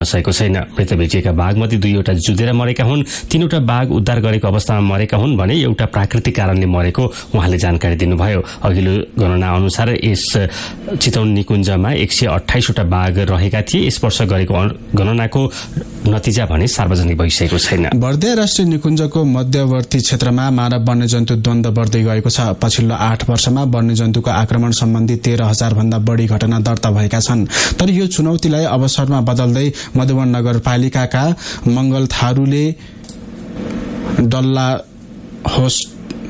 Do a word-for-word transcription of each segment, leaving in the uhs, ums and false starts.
सकेको छैन। मृत भेटिएका बाघमध्ये दुईवटा जुधेर मरेका हुन्, तीनवटा बाघ उद्धार गरेको अवस्थामा मरेका हुन् भने एउटा प्राकृतिक कारणले मरेको उहाँले जानकारी दिनुभयो। अघिल्लो गणना अनुसार यस चितवन निकुञ्जमा एक सय अठाइसवटा बाघ रहेका थिए। यस वर्ष गरेको गणनाको नतिजा भने सार्वजनिक भइसकेको छैन। बर्दिया राष्ट्रिय निकुञ्जको मध्यवर्ती क्षेत्रमा मानव वन्यजन्तु द्वन्द बढ्दै गएको छ। पछिल्लो आठ वर्षमा वन्यजन्तुको आक्रमण सम्बन्धी तेह्र हजार भन्दा बढी घटना दर्ता भएका छन्। तर यो चुनौतीलाई अवसरमा बदल्दै मधुवन नगरपालिकाका मंगल थारूले डल्ला होस्ट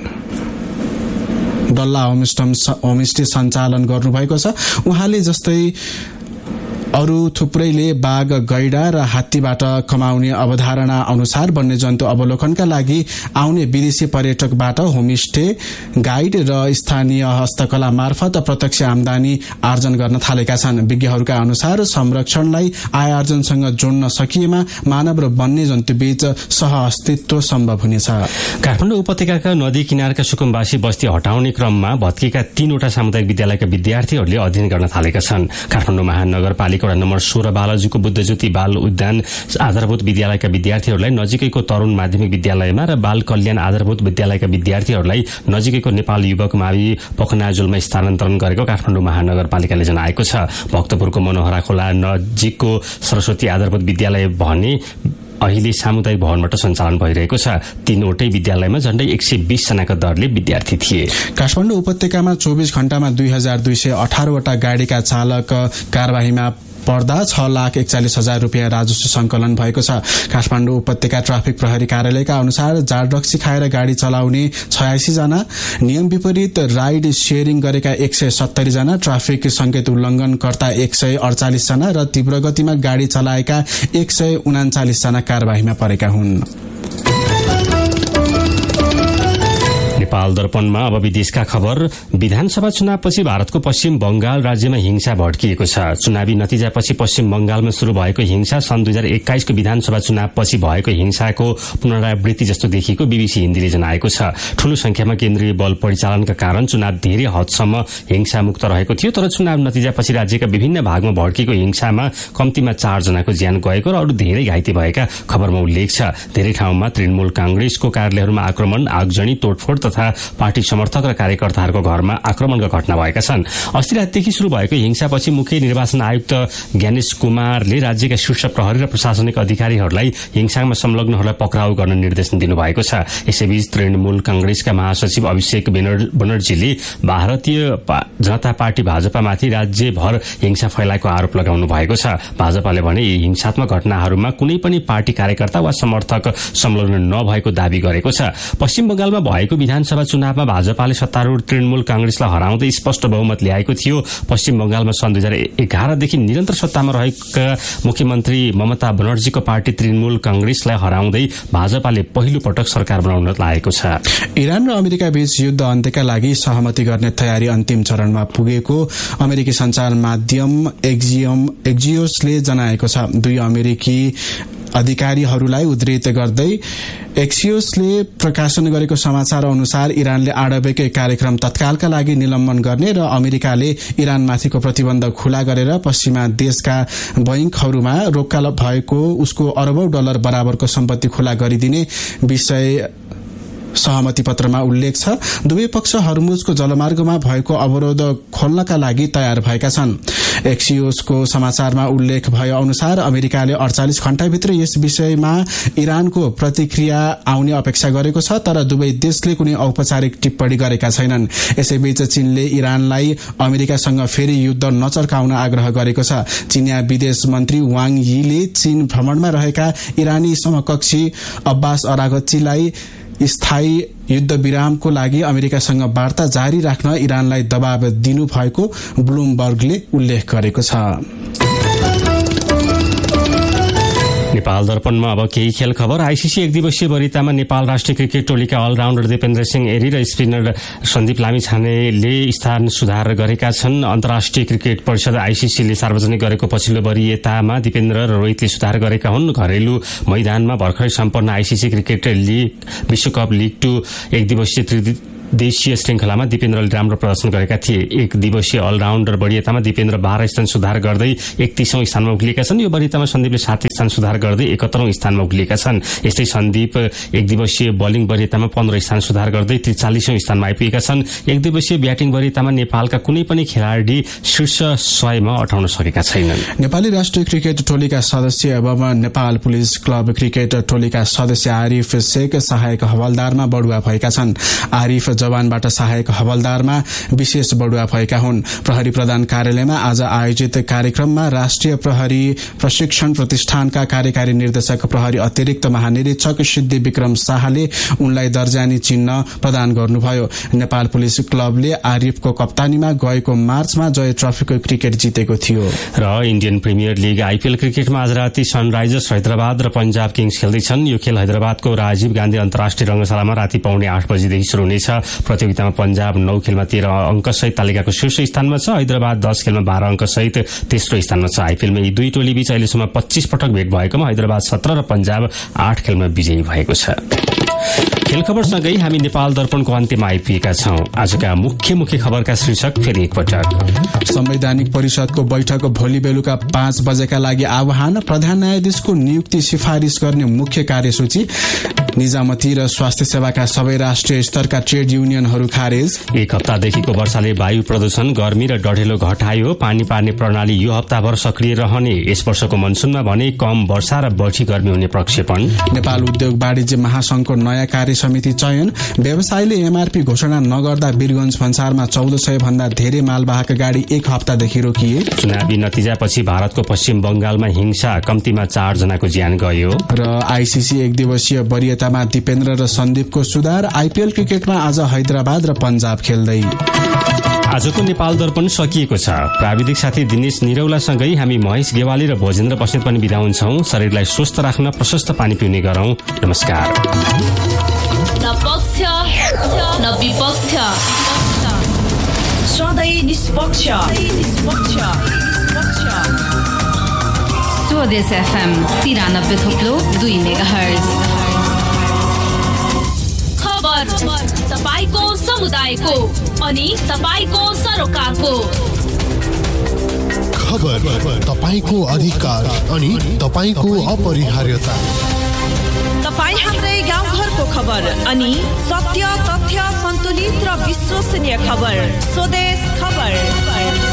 डल्ला होमस्टे सञ्चालन गर्नुभएको छ। उहाँले जस्तै अरू थुप्रैले बाघ, गैडा र हात्तीबाट कमाउने अवधारणा अनुसार वन्यजन्तु अवलोकनका लागि आउने विदेशी पर्यटकबाट होमस्टे, गाइड र स्थानीय हस्तकला मार्फत प्रत्यक्ष आमदानी आर्जन गर्न थालेका छन्। विज्ञहरूका अनुसार संरक्षणलाई आय आर्जनसँग जोड्न सकिएमा मानव र वन्यजन्तु बीच सह अस्तित्व सम्भव हुनेछ। काठमाडौँ उपत्यकाका नदी किनारका सुकुम्बासी बस्ती हटाउने क्रममा भत्किएका तीनवटा सामुदायिक विद्यालयका विद्यार्थीहरूले अध्ययन गर्न थालेका छन्। काठमाडौँ महानगरपालिका वडा नम्बर सोह्र बालाजुको बुद्धज्योति बाल उद्यान आधारभूत विद्यालयका विद्यार्थीहरूलाई नजिकैको तरुण माध्यमिक विद्यालयमा र बाल कल्याण आधारभूत विद्यालयका विद्यार्थीहरूलाई नजिकैको नेपाल युवक मावि पखनाजुलमा स्थानान्तरण गरेको काठमाडौँ महानगरपालिकाले जनाएको छ। भक्तपुरको मनोहरा खोला नजिकको सरस्वती आधारभूत विद्यालय भने अहिले सामुदायिक भवनबाट सञ्चालन भइरहेको छ। तीनवटै विद्यालयमा झण्डै एक सय बीस जनाका दरले विद्यार्थी थिए। काठमाडौँ उपत्यकामा चौबीस घण्टामा दुई हजार दुई सय अठारवटा गाड़ीका चालक कार्यवाहीमा पर्दा छ लाख एकचालिस हजार रुपियाँ राजस्व संकलन भएको छ। काठमाडौँ उपत्यका ट्राफिक प्रहरी कार्यालयका अनुसार जाड रक्सी खाएर गाड़ी चलाउने छयासी जना, नियम विपरीत राइड शेयरिङ गरेका एक सय सत्तरी जना, ट्राफिक संकेत उल्लंघनकर्ता एक सय अडचालिस जना र तीव्र गतिमा गाड़ी चलाएका एक सय उनाचालिस जना कार्यवाहीमा परेका हुन्। नेपाल दर्पणमा अब विदेशका खबर। विधानसभा चुनावपछि भारतको पश्चिम बंगाल राज्यमा हिंसा भड्किएको छ। चुनावी नतिजापछि पश्चिम बंगालमा शुरू भएको हिंसा सन् दुई हजार एक्काइसको विधानसभा चुनावपछि भएको हिंसाको पुनरावृत्ति जस्तो देखिएको बीबीसी हिन्दीले जनाएको छ। ठूलो संख्यामा केन्द्रीय बल परिचालनका कारण चुनाव धेरै हदसम्म हिंसामुक्त रहेको थियो। तर चुनाव नतिजापछि राज्यका विभिन्न भागमा भड्किएको हिंसामा कम्तीमा चार जनाको ज्यान गएको र अरू धेरै घाइते भएका खबरमा उल्लेख छ। धेरै ठाउँमा तृणमूल कांग्रेसको कार्यालयहरूमा आक्रमण, आगजनी, तोडफोड तथा पार्टी समर्थक र कार्यकर्ताहरूको घरमा आक्रमणका घटना भएका छन्। अस्ति रातदेखि शुरू भएको हिंसापछि मुख्य निर्वाचन आयुक्त ज्ञानेश कुमारले राज्यका शीर्ष प्रहरी र प्रशासनिक अधिकारीहरूलाई हिंसामा संलग्नहरूलाई पक्राउ गर्न निर्देशन दिनुभएको छ। यसैबीच तृणमूल कांग्रेसका महासचिव अभिषेक बनर्जीले भारतीय जनता पार्टी भाजपामाथि राज्यभर हिंसा फैलाएको आरोप लगाउनु भएको छ। भाजपाले भने यी हिंसात्मक घटनाहरूमा कुनै पनि पार्टी कार्यकर्ता वा समर्थक संलग्न नभएको दावी गरेको छ। पश्चिम बंगालमा भएको विधानसभा चुनावमा भाजपाले सत्तारूढ तृणमूल कांग्रेसलाई हराउँदै स्पष्ट बहुमत ल्याएको थियो। पश्चिम बंगालमा सन् दुई हजार एघारदेखि निरन्तर सत्तामा रहेका मुख्यमन्त्री ममता बनर्जीको पार्टी तृणमूल कांग्रेसलाई हराउँदै भाजपाले पहिलो पटक सरकार बनाउन लागेको छ। इरान र अमेरिका बीच युद्ध अन्त्यका लागि सहमति गर्ने तयारी अन्तिम चरणमा पुगेको अमेरिकी सञ्चार माध्यम एक्जियम एक्जियोसले जनाएको छ। दुई अमेरिकी अधिकारीहरूलाई उद्धृत गर्दै एक्सियोसले प्रकाशन गरेको समाचार अनुसार इरानले आणविक कार्यक्रम तत्कालका लागि निलम्बन गर्ने र अमेरिकाले इरानमाथिको प्रतिबन्ध खुला गरेर पश्चिमा देशका बैंकहरूमा रोक्का भएको उसको अरबौं डलर बराबरको सम्पत्ति खुला गरिदिने विषय सहमति पत्रमा उल्लेख छ। दुवै पक्ष हर्मुजको जलमार्गमा भएको अवरोध खोल्नका लागि तयार भएका छन्। एक्सियोसको समाचारमा उल्लेख भए अनुसार अमेरिकाले अडचालिस घण्टाभित्र यस विषयमा इरानको प्रतिक्रिया आउने अपेक्षा गरेको छ, तर दुवै देशले कुनै औपचारिक टिप्पणी गरेका छैनन्। यसैबीच चीनले इरानलाई अमेरिकासँग फेरि युद्ध नचर्काउन आग्रह गरेको छ। चीनिया विदेश मन्त्री वाङ यीले चीन भ्रमणमा रहेका इरानी समकक्षी अब्बास अरागच्चीलाई स्थायी युद्ध विरामको लागि अमेरिकासँग वार्ता जारी राख्न इरानलाई दबाव दिनु भएको ब्लुमबर्गले उल्लेख गरेको छ। नेपाल दर्पणमा अब केही खेल खबर। आईसीसी एक दिवसीय वरितामा नेपाल राष्ट्रिय क्रिकेट टोलीका अलराउन्डर दिपेन्द्र सिंह एरी र स्पिनर सन्दीप लामिछानेले स्थान सुधार गरेका छन्। अन्तर्राष्ट्रिय क्रिकेट परिषद आईसीसीले सार्वजनिक गरेको पछिल्लो वरियतामा दिपेन्द्र र रोहितले सुधार गरेका हुन्। घरेलु मैदानमा भर्खरै सम्पन्न आईसीसी क्रिकेट लीग विश्वकप लीग टू एक दिवसीय देशीय श्रृङ्खलामा दिपेन्द्रले राम्रो प्रदर्शन गरेका थिए। एक दिवसीय अलराउन्डर वरियतामा दिपेन्द्र बाह्र स्थान सुधार गर्दै एकतीसौं स्थानमा उक्लिएका छन्। यो वरियतामा सन्दीपले सात स्थान सुधार गर्दै एकहत्तरौं स्थानमा उक्लिएका छन्। यस्तै सन्दीप एक दिवसीय बलिङ वरियतामा पन्ध्र स्थान सुधार गर्दै त्रिचालिसौं स्थानमा आइपुगेका छन्। एक दिवसीय ब्याटिङ वरियतामा नेपालका कुनै पनि खेलाडी शीर्ष सयमा अटाउन सकेका छैनन्। नेपाली राष्ट्रिय क्रिकेट टोलीका सदस्य एवं नेपाल पुलिस क्लब क्रिकेट टोलीका सदस्य आरिफ शेख सहायक हवलदारमा बढुवा भएका छन्। आरिफ जवानबाट सहायक हवलदारमा विशेष बढुवा भएका हुन्। प्रहरी प्रधान कार्यालयमा आज आयोजित कार्यक्रममा राष्ट्रिय प्रहरी प्रशिक्षण प्रतिष्ठानका कार्यकारी निर्देशक प्रहरी अतिरिक्त महानिरीक्षक सिद्धि विक्रम शाहले उनलाई दर्जानी चिन्ह प्रदान गर्नुभयो। नेपाल पुलिस क्लबले आरिफको कप्तानीमा गएको मार्चमा जय ट्रफीको क्रिकेट जितेको थियो। र इन्डियन प्रिमियर लीग आईपीएल क्रिकेटमा आज राति सनराइजर्स हैदराबाद र पंजाब किङ्स खेल्दैछन्। यो खेल हैदराबादको राजीव गान्धी अन्तर्राष्ट्रिय रंगशालामा राति पाउने आठ बजेदेखि शुरू हुनेछ। प्रतियोगितामा पंजाब नौ खेलमा तेह्र अंक सहित तालिकाको शीर्ष स्थानमा छ। हैदराबाद दस खेलमा बाह्र अंक सहित तेस्रो स्थानमा छ। आईपीएलमा यी दुई टोली बीच अहिलेसम्म पच्चीस पटक भेट भएकोमा हैदराबाद सत्र र पंजाब आठ खेलमा विजयी भएको छ। खेल खबरसँगै हामी नेपाल दर्पणको अन्त्यमा आइपुगेका छौं। आजका मुख्य मुख्य खबरका शीर्षक फेरि एकपटक। संवैधानिक परिषदको बैठक भोलि बेलुका पाँच बजेका लागि आह्वान। प्रधान न्यायाधीशको नियुक्ति सिफारिश गर्ने मुख्य कार्यसूची। निजामती र स्वास्थ्य सेवाका सबै राष्ट्रिय स्तरका ट्रेड युनियनहरू खारेज। एक हप्तादेखिको वर्षाले वायु प्रदूषण गर्मी र डढेलो घटायो। पानी पार्ने प्रणाली यो हप्ताभर सक्रिय रहने। यस वर्षको मनसुनमा भने कम वर्षा र बढी गर्मी हुने प्रक्षेपण। नेपाल उद्योग वाणिज्य महासंघको नयाँ कार्य समिति चयन। व्यवसायीले एमआरपी घोषणा नगर्दा वीरगंज भन्सारमा चौध सय भन्दा धेरै मालवाहक गाड़ी एक हप्तादेखि रोकिए। चुनावी नतिजापछि भारतको पश्चिम बंगालमा हिंसा, कम्तीमा चार जनाको ज्यान गयो। र आईसीसी एक दिवसीय वरियतामा दिपेन्द्र र सन्दीपको सुधार। आईपीएल क्रिकेटमा आज हैदराबाद र पंजाब खेल्दै। आजको नेपाल दर्पण सकिएको छ। प्राविधिक साथी दिनेश निरौलासँगै हामी महेश गेवाली र भोजेन्द्र बस्नेत पनि बिदा हुन्छौं। शरीरलाई स्वस्थ राख्न प्रशस्त पानी पिउने गरौं। नमस्कार। न पक्ष न विपक्ष, सधैँ निष्पक्ष। स्वदेश एफएम तिरानब्बे थोप्लो दुई मेगाहर्ज। खबर तपाईको समुदायको अनि तपाईको सरोकारको। खबर तपाईको अधिकार अनि तपाईको अपरिहार्यता। तपाई हाम्रै गाउँघरको खबर अनि सत्य, तथ्य, सन्तुलित र विश्वसनीय खबर। स्वदेश खबर।